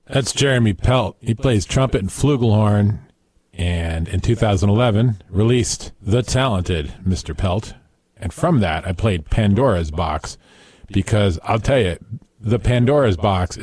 That's Jeremy Pelt. He plays trumpet and flugelhorn, and in 2011 released The Talented Mr. Pelt. And from that, I played Pandora's Box, because I'll tell you, the Pandora's Box